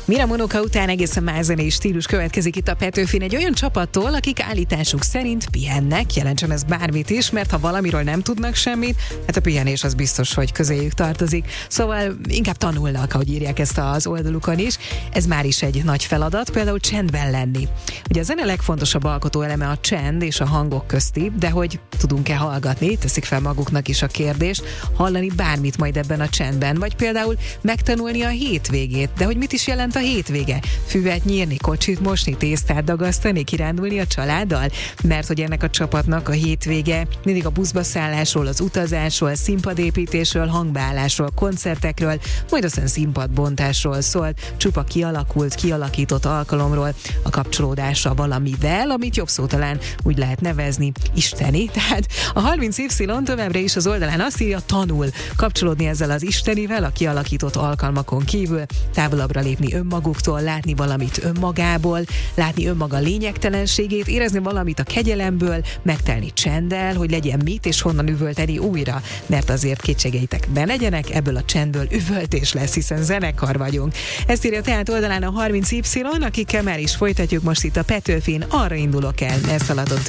Mira Monoka után egészen más zenei stílus következik itt a Petőfin egy olyan csapattól, akik állításuk szerint pihennek, jelentsen ez bármit is, mert ha valamiről nem tudnak semmit, hát a pihenés az biztos, hogy közéjük tartozik. Szóval inkább tanulnak, ahogy írják ezt az oldalukon is. Ez már is egy nagy feladat, például csendben lenni. Ugye a zene legfontosabb alkotó eleme a csend és a hangok közti, de hogy tudunk-e hallgatni, teszik fel maguknak is a kérdést, hallani bármit majd ebben a csendben, vagy például megtanulni a hétvégét, de hogy mit is jelent a hétvége? Füvet nyírni, kocsit mosni, tésztát dagasztani, kirándulni a családdal? Mert hogy ennek a csapatnak a hétvége mindig a buszba szállásról, az utazásról, színpadépítésről, hangbeállásról, koncertekről, majd aztán színpadbontásról szólt, csupa kialakított alkalomról, a kapcsolódása valamivel, amit jobb szó talán úgy lehet nevezni, isteni. Tehát a 30Y továbbra is az oldalán azt írja, tanul kapcsolódni ezzel az istenivel, a kialakított alkalmakon kívül, távolabbra lépni önmaguktól, látni valamit önmagából, látni önmaga lényegtelenségét, érezni valamit a kegyelemből, megtelni csenddel, hogy legyen mit és honnan üvölteni újra, mert azért kétségeitek ne legyenek, ebből a csendből üvöltés lesz, hiszen zenekar vagyunk. Ezt írja tehát oldalán a 30Y, akikkel már is folytatjuk most itt a Petőfin, arra indulok el, ezt haladott